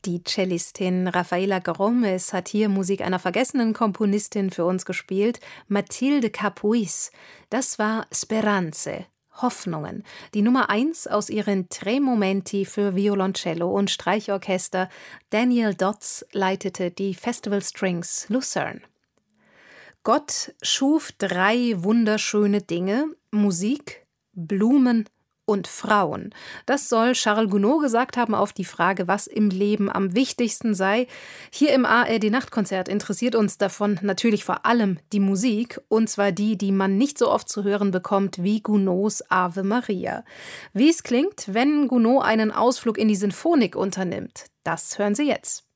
Die Cellistin Rafaela Gomez hat hier Musik einer vergessenen Komponistin für uns gespielt, Mathilde Capuis. Das war Speranze, Hoffnungen, die Nummer 1 aus ihren Tre Momenti für Violoncello und Streichorchester. Daniel Dodds leitete die Festival Strings Lucerne. Gott schuf 3 wunderschöne Dinge: Musik, Blumen und Frauen. Das soll Charles Gounod gesagt haben auf die Frage, was im Leben am wichtigsten sei. Hier im ARD-Nachtkonzert interessiert uns davon natürlich vor allem die Musik, und zwar die man nicht so oft zu hören bekommt wie Gounods Ave Maria. Wie es klingt, wenn Gounod einen Ausflug in die Sinfonik unternimmt, das hören Sie jetzt.